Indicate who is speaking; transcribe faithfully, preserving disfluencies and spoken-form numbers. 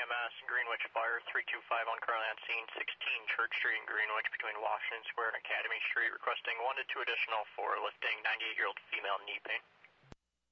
Speaker 1: M S, Greenwich Fire, three two five on currently on scene, sixteen Church Street in Greenwich between Washington Square and Academy Street, requesting one to two additional for lifting ninety-eight-year-old female knee pain.